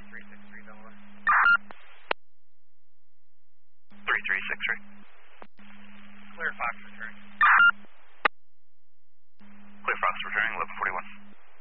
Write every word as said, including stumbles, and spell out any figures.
three six three, Delaware. three three six three. Clear Fox return.